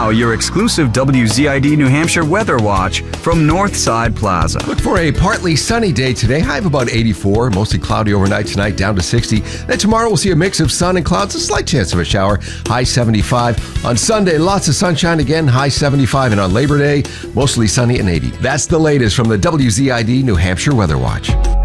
now your exclusive WZID New Hampshire Weather Watch from Northside Plaza. Look for a partly sunny day today. High of about 84. Mostly cloudy overnight tonight, down to 60. Then tomorrow we'll see a mix of sun and clouds. A slight chance of a shower. High 75. On Sunday, lots of sunshine again. High 75. And on Labor Day, mostly sunny and 80. That's the latest from the WZID New Hampshire Weather Watch.